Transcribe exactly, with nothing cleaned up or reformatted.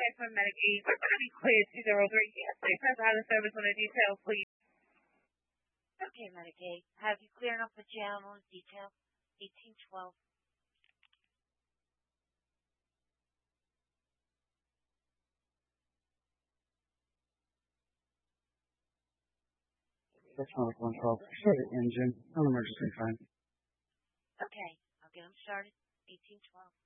back from Medicaid. Please, zero three. Yes, they press out of service on the details, please. Okay, Medicaid. Have you cleared up the jam on detail? eighteen twelve. That's not one twelve. Start the engine. No emergency fine. Okay, I'll get them started. eighteen twelve.